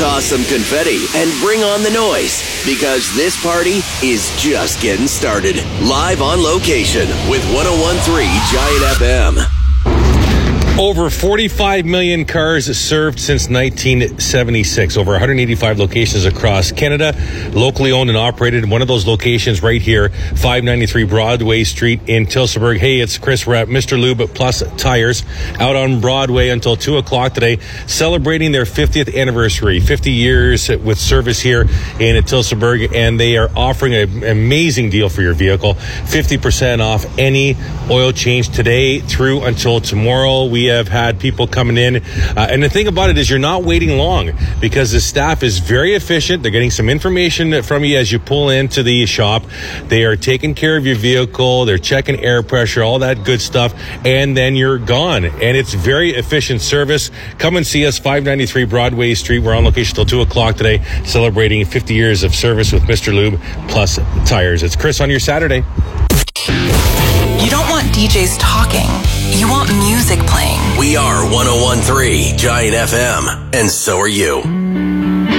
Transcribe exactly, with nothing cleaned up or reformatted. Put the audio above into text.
toss some confetti, and bring on the noise, because this party is just getting started. Live on location with one oh one point three Giant F M. Over forty-five million cars served since nineteen seventy-six. Over one hundred eighty-five locations across Canada, locally owned and operated. One of those locations right here, five ninety-three Broadway Street in Tillsonburg. Hey, it's Chris. We're at Mister Lube Plus Tires out on Broadway until two o'clock today, celebrating their fiftieth anniversary, fifty years with service here in Tillsonburg, and they are offering an amazing deal for your vehicle, fifty percent off any oil change today through until tomorrow. We have had people coming in, uh, and the thing about it is you're not waiting long because the staff is very efficient. They're getting some information from you as you pull into the shop. They are taking care of your vehicle. They're checking air pressure, all that good stuff, and then you're gone. And it's very efficient service. Come and see us, five ninety-three Broadway Street. We're on location till two o'clock today, celebrating fifty years of service with Mister Lube Plus Tires. It's Chris on your Saturday. You don't want D Js talking. You want music playing. We are one oh one point three Giant F M, and so are you.